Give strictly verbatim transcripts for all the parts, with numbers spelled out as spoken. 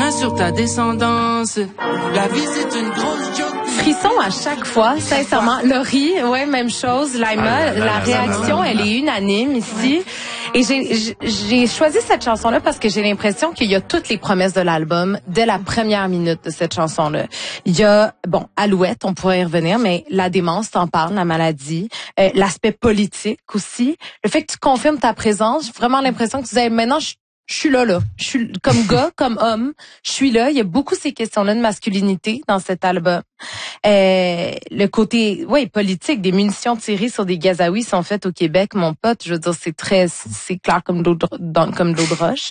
main sur ta descendance. La vie c'est une grosse joke. Frisson à chaque fois, sincèrement. Laurie, ouais, même chose. Laima, la réaction, elle est unanime ici. Et j'ai, j'ai choisi cette chanson-là parce que j'ai l'impression qu'il y a toutes les promesses de l'album dès la première minute de cette chanson-là. Il y a, bon, Alouette, on pourrait y revenir, mais la démence, t'en parles, la maladie, euh, l'aspect politique aussi, le fait que tu confirmes ta présence, j'ai vraiment l'impression que tu disais, maintenant, je Je suis là, là. Je suis comme gars, comme homme. Je suis là. Il y a beaucoup ces questions-là de masculinité dans cet album. Euh, le côté, ouais, politique, des munitions tirées sur des Gazaouis sont faites au Québec, mon pote. Je veux dire, c'est très, c'est clair comme de l'eau de, comme de l'eau de roche.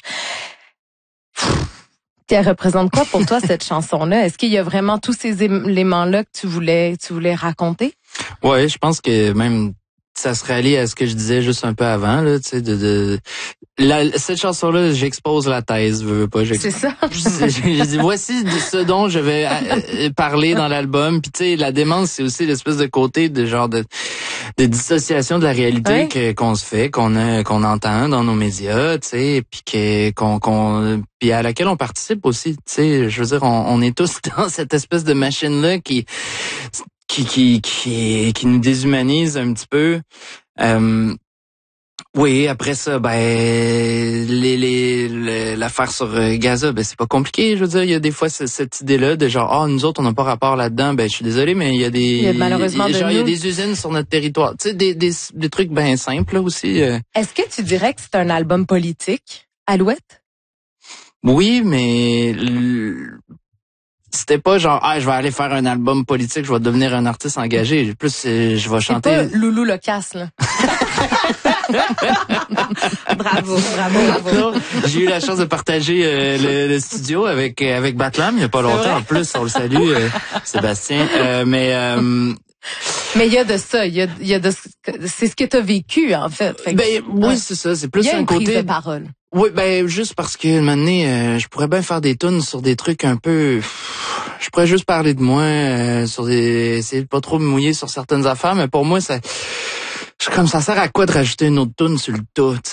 Elle représente quoi pour toi, cette chanson-là? Est-ce qu'il y a vraiment tous ces éléments-là que tu voulais, tu voulais raconter? Ouais, je pense que même, ça se rallie à ce que je disais juste un peu avant, là, tu sais, de, de, la, cette chanson-là, j'expose la thèse, veux, veux pas, c'est ça. J'ai dit, voici de ce dont je vais parler dans l'album, puis tu sais, la démence, c'est aussi l'espèce de côté de genre de, de dissociation de la réalité ouais. que, qu'on se fait, qu'on a, qu'on entend dans nos médias, tu sais, puis que, qu'on, qu'on, puis à laquelle on participe aussi, tu sais, je veux dire, on, on est tous dans cette espèce de machine-là qui, qui, qui, qui, qui nous déshumanise un petit peu. Euh, oui, après ça, ben les, les, les l'affaire sur Gaza, ben c'est pas compliqué. Je veux dire, il y a des fois cette, cette idée-là de genre, ah, oh, nous autres, on n'a pas rapport là-dedans. Ben je suis désolé, mais il y a des, il y a malheureusement genre, de il y a des usines sur notre territoire. Tu sais, des, des, des trucs bien simples là aussi. Euh. Est-ce que tu dirais que c'est un album politique, Alouette? Oui, mais c'était pas genre, ah, je vais aller faire un album politique, je vais devenir un artiste engagé. Plus, je vais chanter. C'est pas Loulou Locasse, là. bravo, bravo, bravo. J'ai eu la chance de partager euh, le, le studio avec avec Batlam il y a pas longtemps. En plus, on le salue, euh, Sébastien. Euh, mais euh, mais il y a de ça, il y a, il y a de, c'est ce que t'as vécu en fait. fait ben que, oui, ouais. c'est ça. C'est plus il y a un une côté prise de parole. Oui, ben juste parce que un moment donné, euh, je pourrais bien faire des tunes sur des trucs un peu. Je pourrais juste parler de moi, euh, sur des, essayer de pas trop me mouiller sur certaines affaires, mais pour moi, ça, comme ça sert à quoi de rajouter une autre tune sur le tas.